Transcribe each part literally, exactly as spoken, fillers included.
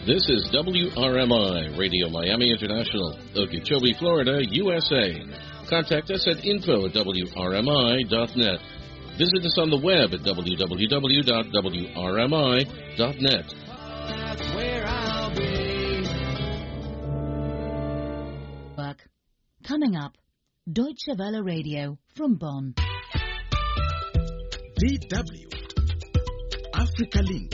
This is W R M I, Radio Miami International, Okeechobee, Florida, U S A. Contact us at info at W R M I dot net. Visit us on the web at w w w dot w r m i dot net. That's where I'll be. Work. Coming up, Deutsche Welle Radio from Bonn. D W Africa Link.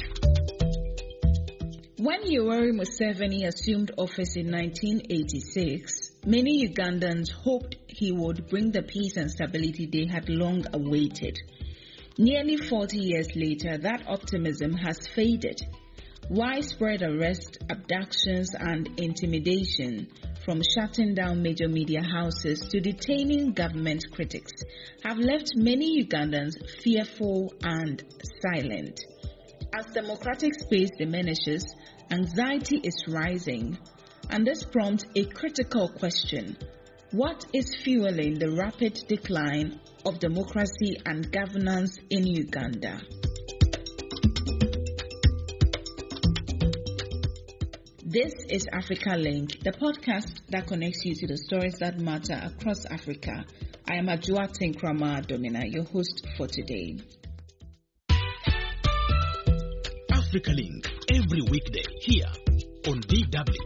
When Yoweri Museveni assumed office in nineteen eighty-six, many Ugandans hoped he would bring the peace and stability they had long awaited. Nearly forty years later, that optimism has faded. Widespread arrests, abductions, and intimidation, from shutting down major media houses to detaining government critics, have left many Ugandans fearful and silent. As democratic space diminishes, anxiety is rising, and this prompts a critical question. What is fueling the rapid decline of democracy and governance in Uganda? This is Africa Link, the podcast that connects you to the stories that matter across Africa. I am Ajua Tinkrama Domina, your host for today. Africa Link, every weekday here on D W.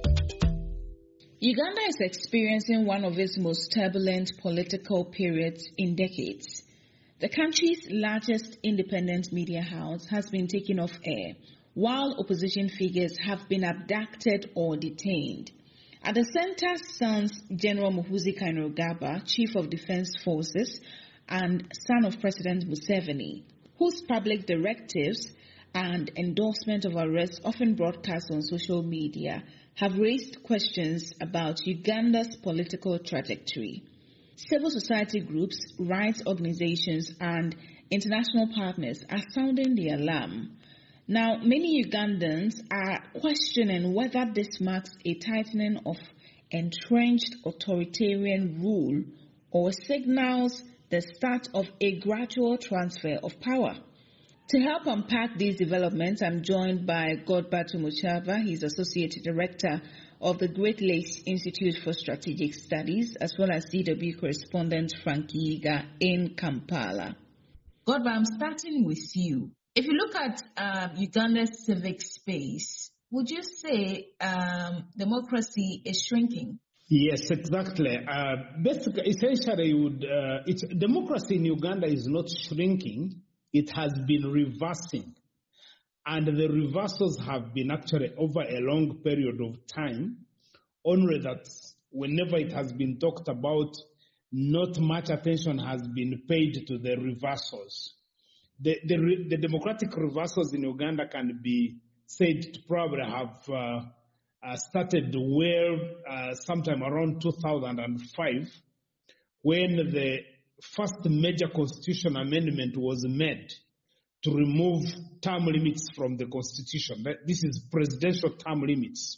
Uganda is experiencing one of its most turbulent political periods in decades. The country's largest independent media house has been taken off air, while opposition figures have been abducted or detained. At the center stands General Muhoozi Kainerugaba, Chief of Defense Forces and son of President Museveni, whose public directives and endorsement of arrests often broadcast on social media have raised questions about Uganda's political trajectory. Civil society groups, rights organizations, and international partners are sounding the alarm. Now, many Ugandans are questioning whether this marks a tightening of entrenched authoritarian rule or signals the start of a gradual transfer of power. To help unpack these developments, I'm joined by Godbatu Muchava. He's Associate Director of the Great Lakes Institute for Strategic Studies, as well as D W correspondent Frank Yiga in Kampala. Godba, I'm starting with you. If you look at um, Uganda's civic space, would you say um, democracy is shrinking? Yes, exactly. Uh, basically, essentially, you would, uh, it's, democracy in Uganda is not shrinking. It has been reversing. And the reversals have been actually over a long period of time. Only that whenever it has been talked about, not much attention has been paid to the reversals. The, the, the democratic reversals in Uganda can be said to probably have uh, uh, started well uh, sometime around two thousand five, when the first major constitution amendment was made to remove term limits from the constitution. This is presidential term limits.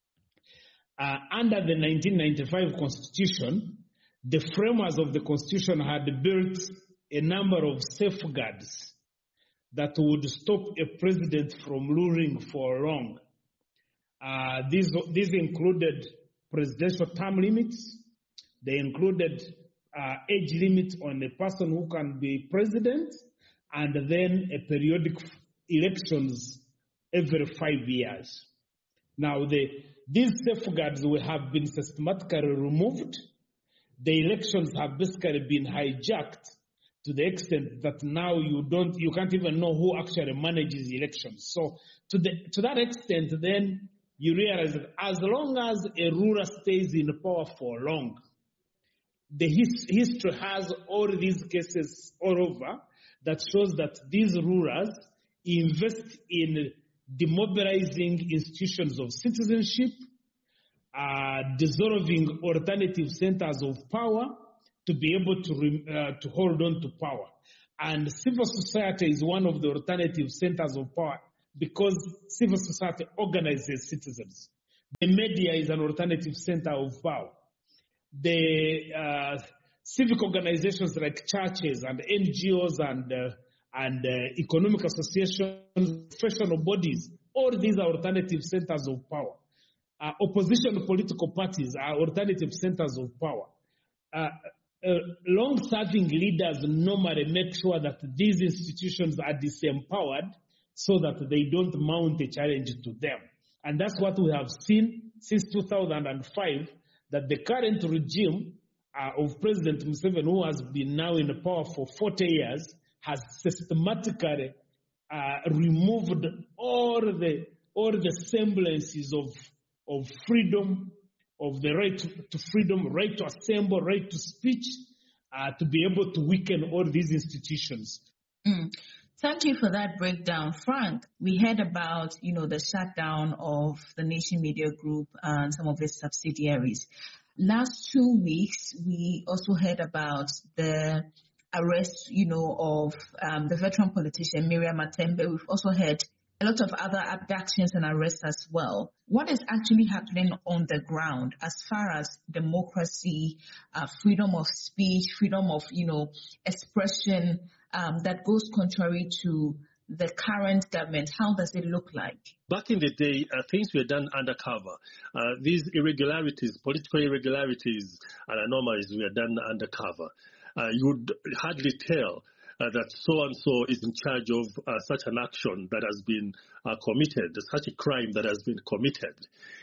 Uh, under the nineteen ninety-five constitution, the framers of the constitution had built a number of safeguards that would stop a president from ruling for long. Uh, these, these included presidential term limits. They included uh, age limit on a person who can be president, and then a periodic elections every five years. Now, the, these safeguards will have been systematically removed. The elections have basically been hijacked to the extent that now you don't, you can't even know who actually manages elections. So to the, to that extent, then you realize that as long as a ruler stays in power for long, the his, history has all these cases all over that shows that these rulers invest in demobilizing institutions of citizenship, uh, dissolving alternative centers of power, to be able to uh, to hold on to power. And civil society is one of the alternative centers of power because civil society organizes citizens. The media is an alternative center of power. The uh, civic organizations like churches and N G Os and uh, and uh, economic associations, professional bodies All these are alternative centers of power. Uh, opposition political parties are alternative centers of power. Uh, uh, long-serving leaders normally make sure that these institutions are disempowered so that they don't mount a challenge to them. And that's what we have seen since two thousand five, that the current regime uh, of President Museveni, who has been now in power for forty years, has systematically uh, removed all the all the semblances of of freedom, of the right to, to freedom, right to assemble, right to speech, uh, to be able to weaken all these institutions. Mm. Thank you for that breakdown. Frank, we heard about, you know, the shutdown of the Nation Media Group and some of its subsidiaries. Last two weeks, we also heard about the arrest, you know, of um, the veteran politician Miriam Matembe. We've also heard a lot of other abductions and arrests as well. What is actually happening on the ground as far as democracy, uh, freedom of speech, freedom of, you know, expression um, that goes contrary to the current government? How does it look like? Back in the day, uh, things were done undercover. Uh, these irregularities, political irregularities and anomalies were done undercover. Uh, you would hardly tell Uh, that so-and-so is in charge of uh, such an action that has been uh, committed, such a crime that has been committed.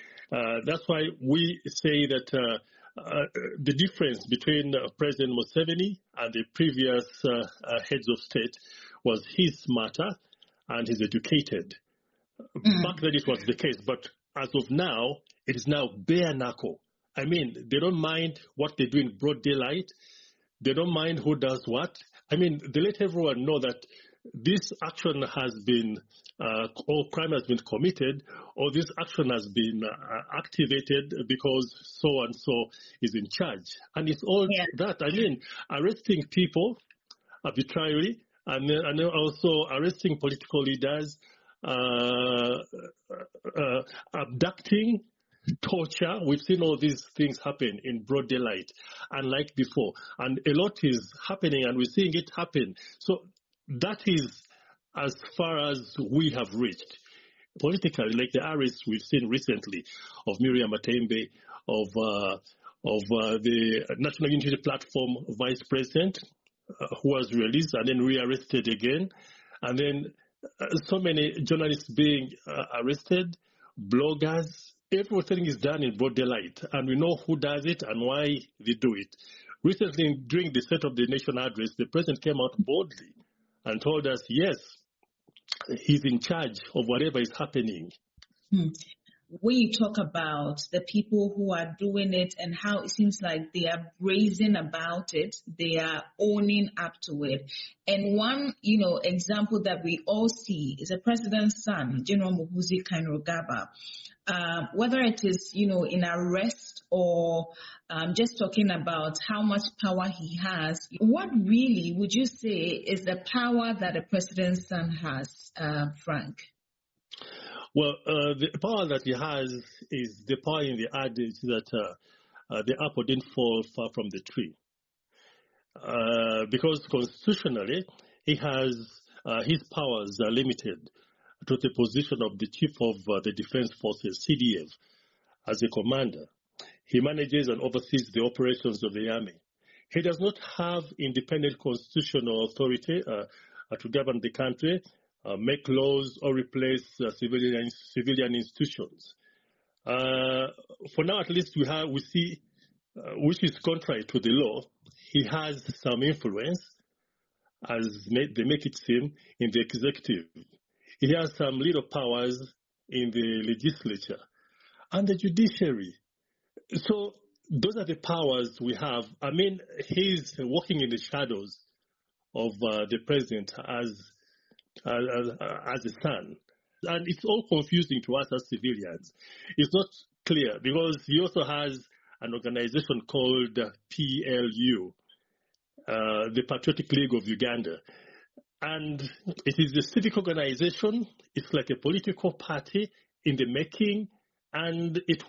Uh, that's why we say that uh, uh, the difference between uh, President Museveni and the previous uh, uh, heads of state was he's smarter and he's educated. Mm. Back then it was the case, but as of now, it is now bare knuckle. I mean, they don't mind what they do in broad daylight. They don't mind who does what. I mean, they let everyone know that this action has been, uh, or crime has been committed, or this action has been uh, activated because so-and-so is in charge. And it's all yeah. that. I mean, arresting people arbitrarily, and, and also arresting political leaders, uh, uh, abducting, torture. We've seen all these things happen in broad daylight, unlike before. And a lot is happening, and we're seeing it happen. So that is as far as we have reached. Politically, like the arrests we've seen recently of Miriam Matembe, of, uh, of uh, the National Unity Platform Vice President, uh, who was released and then rearrested again. And then uh, so many journalists being uh, arrested, bloggers. Everything is done in broad daylight, and we know who does it and why they do it. Recently, during the State of the Nation address, the president came out boldly and told us, yes, he's in charge of whatever is happening. Hmm. When you talk about the people who are doing it and how it seems like they are brazen about it, they are owning up to it. And one, you know, example that we all see is the president's son, General Muhoozi Kainerugaba. Uh, whether it is, you know, in arrest or um, just talking about how much power he has, what really would you say is the power that the president's son has, uh, Frank? Well, uh, the power that he has is the power in the adage that uh, uh, the apple didn't fall far from the tree. Uh, because constitutionally, he has uh, his powers are limited to the position of the chief of uh, the Defense Forces, C D F, as a commander. He manages and oversees the operations of the army. He does not have independent constitutional authority uh, uh, to govern the country, uh, make laws, or replace uh, civilian civilian institutions. Uh, for now, at least, we have we see, uh, which is contrary to the law, he has some influence, as may, they make it seem, in the executive. He has some little powers in the legislature and the judiciary. So those are the powers we have. I mean, he's working in the shadows of uh, the president as, as, as a son. And it's all confusing to us as civilians. It's not clear because he also has an organization called P L U, uh, the Patriotic League of Uganda. And it is a civic organization. It's like a political party in the making, and it